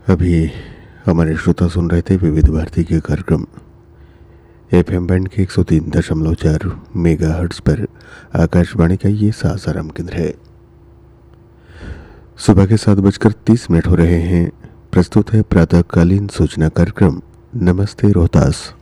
अभी हमारे श्रोता सुन रहे थे विविध भारती के कार्यक्रम एफएम बैंड के 103.4 मेगाहर्ट्ज पर आकाशवाणी का ये सासाराम केंद्र है। सुबह के 7:30 हो रहे हैं। प्रस्तुत है प्रातःकालीन सूचना कार्यक्रम नमस्ते रोहतास।